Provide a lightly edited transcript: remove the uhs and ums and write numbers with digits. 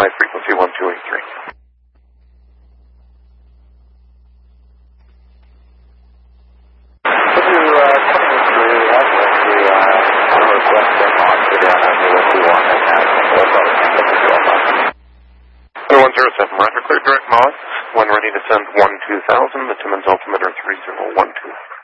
my frequency 1283. Roger, clear direct mod. When ready to send 12000, the Timmins altimeter 3012.